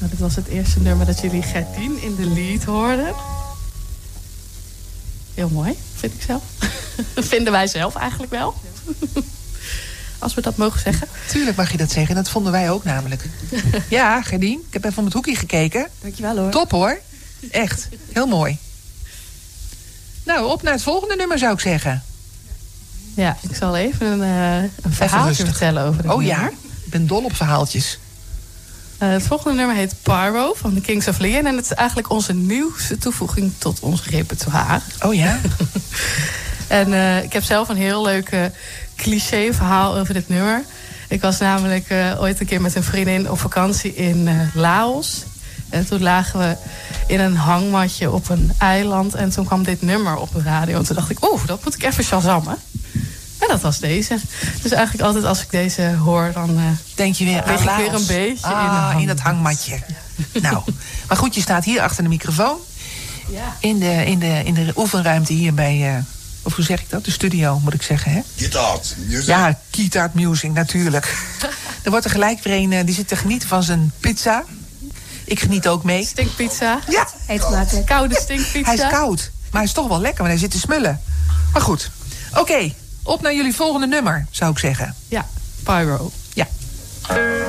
Nou, dit was het eerste nummer dat jullie Gerdien in de lead hoorden. Heel mooi, vind ik zelf. Vinden wij zelf eigenlijk wel. Als we dat mogen zeggen. Tuurlijk mag je dat zeggen. Dat vonden wij ook namelijk. Ja, Gerdien, ik heb even om het hoekje gekeken. Dankjewel hoor. Top hoor. Echt. Heel mooi. Nou, op naar het volgende nummer zou ik zeggen. Ja, ik zal even een verhaaltje vertellen over het nummer. Ja, ik ben dol op verhaaltjes. Het volgende nummer heet Pyro van de Kings of Leon. En het is eigenlijk onze nieuwste toevoeging tot ons repertoire. Oh ja? En ik heb zelf een heel leuk cliché verhaal over dit nummer. Ik was namelijk ooit een keer met een vriendin op vakantie in Laos. En toen lagen we in een hangmatje op een eiland. En toen kwam dit nummer op de radio. En toen dacht ik, dat moet ik even shazammen. En dat was deze. Dus eigenlijk altijd als ik deze hoor, dan denk je weer aan lig ik Laos. weer een beetje in dat hangmatje. Nou, maar goed, je staat hier achter de microfoon. Ja. In de oefenruimte hier bij... of hoe zeg ik dat? De studio, moet ik zeggen, hè? Guitart music. Ja, Guitart music, natuurlijk. Er wordt er gelijk weer een, die zit te genieten van zijn pizza. Ik geniet ook mee. Stinkpizza. Ja. Eet smakelijk. Koude stinkpizza. Hij is koud, maar hij is toch wel lekker, want hij zit te smullen. Maar goed, oké, op naar jullie volgende nummer, zou ik zeggen. Ja, Pyro. Ja.